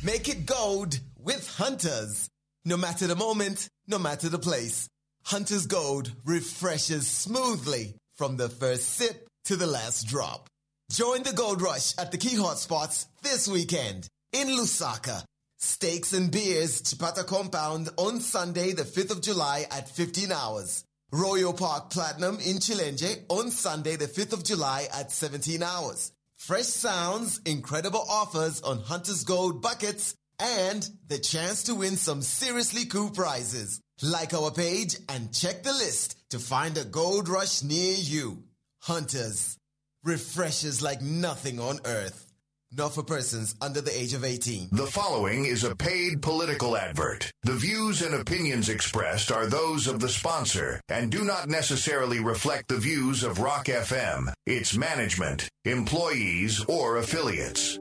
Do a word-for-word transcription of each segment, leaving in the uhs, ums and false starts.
Make it gold with Hunters. No matter the moment, no matter the place. Hunters Gold refreshes smoothly from the first sip to the last drop. Join the gold rush at the key hotspots this weekend in Lusaka. Steaks and beers, Chipata Compound on Sunday, the fifth of July at fifteen hours. Royal Park Platinum in Chilenge on Sunday, the fifth of July at seventeen hours. Fresh sounds, incredible offers on Hunters Gold buckets, and the chance to win some seriously cool prizes. Like our page and check the list to find a gold rush near you. Hunters. Refreshes like nothing on earth. Not for persons under the age of eighteen. The following is a paid political advert. The views and opinions expressed are those of the sponsor and do not necessarily reflect the views of Rock F M, its management, employees, or affiliates.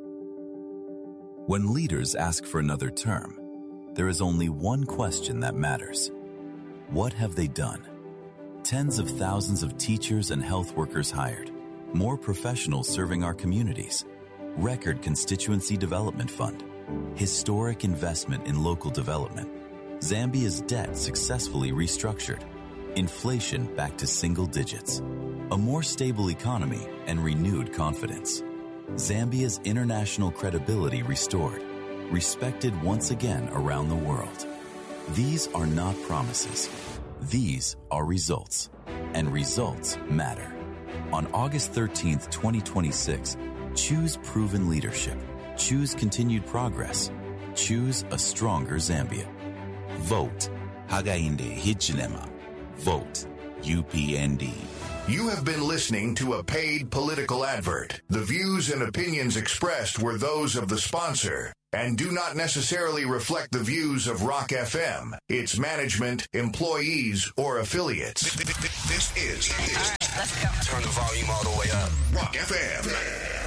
When leaders ask for another term, there is only one question that matters. What have they done? Tens of thousands of teachers and health workers hired. More professionals serving our communities. Record constituency development fund. Historic investment in local development. Zambia's debt successfully restructured. Inflation back to single digits. A more stable economy and renewed confidence. Zambia's international credibility restored. Respected once again around the world. These are not promises. These are results. And results matter. On August thirteenth, twenty twenty-six, choose proven leadership. Choose continued progress. Choose a stronger Zambia. Vote. Hagainde Hichilema. Vote. U P N D. You have been listening to a paid political advert. The views and opinions expressed were those of the sponsor and do not necessarily reflect the views of Rock F M, its management, employees, or affiliates. This is... All right, let's go. Turn the volume all the way up. Rock F M.